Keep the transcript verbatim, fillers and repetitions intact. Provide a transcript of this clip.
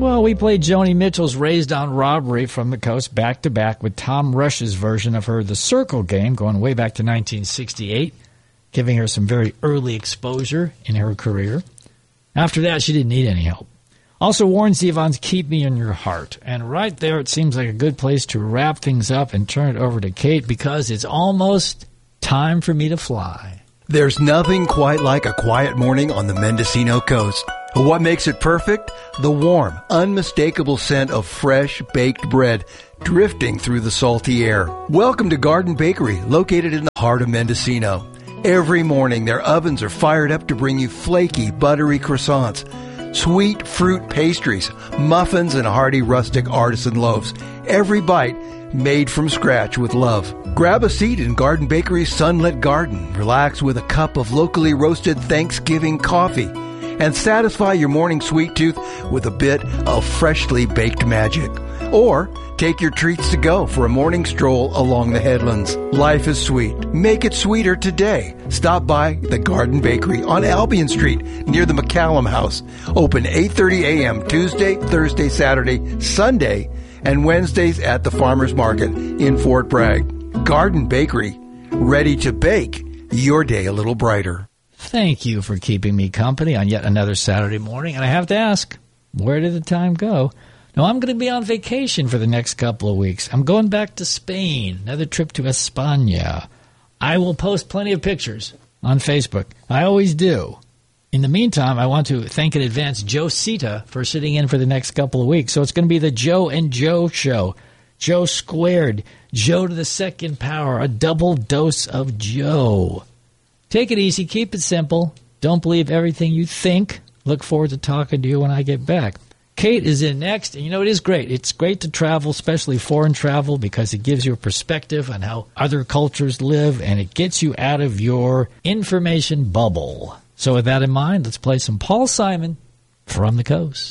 Well, we played Joni Mitchell's Raised on Robbery from the Coast back-to-back with Tom Rush's version of her The Circle Game, going way back to nineteen sixty-eight, giving her some very early exposure in her career. After that, she didn't need any help. Also, Warren Zevon's Keep Me in Your Heart. And right there, it seems like a good place to wrap things up and turn it over to Kate because it's almost time for me to fly. There's nothing quite like a quiet morning on the Mendocino coast. What makes it perfect? The warm, unmistakable scent of fresh, baked bread drifting through the salty air. Welcome to Garden Bakery, located in the heart of Mendocino. Every morning, their ovens are fired up to bring you flaky, buttery croissants, sweet fruit pastries, muffins, and hearty rustic artisan loaves. Every bite made from scratch with love. Grab a seat in Garden Bakery's Sunlit Garden. Relax with a cup of locally roasted Thanksgiving coffee. And satisfy your morning sweet tooth with a bit of freshly baked magic. Or take your treats to go for a morning stroll along the headlands. Life is sweet. Make it sweeter today. Stop by the Garden Bakery on Albion Street near the McCallum House. Open eight thirty a.m. Tuesday, Thursday, Saturday, Sunday, and Wednesdays at the Farmers Market in Fort Bragg. Garden Bakery, ready to bake your day a little brighter. Thank you for keeping me company on yet another Saturday morning. And I have to ask, where did the time go? Now, I'm going to be on vacation for the next couple of weeks. I'm going back to Spain, another trip to España. I will post plenty of pictures on Facebook. I always do. In the meantime, I want to thank in advance Joe Sita for sitting in for the next couple of weeks. So it's going to be the Joe and Joe show. Joe squared, Joe to the second power, a double dose of Joe. Take it easy. Keep it simple. Don't believe everything you think. Look forward to talking to you when I get back. Kate is in next, and you know, it is great. It's great to travel, especially foreign travel, because it gives you a perspective on how other cultures live, and it gets you out of your information bubble. So with that in mind, let's play some Paul Simon from the Coast.